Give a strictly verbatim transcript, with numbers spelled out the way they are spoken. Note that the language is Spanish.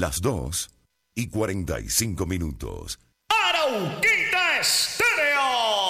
las dos y cuarenta y cinco minutos. Arauquita Estéreo.